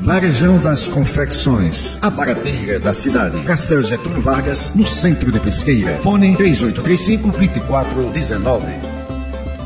Varejão das Confecções, a barateira da cidade. Cacel Getúlio Vargas, no centro de Pesqueira. Fone 3835-2419.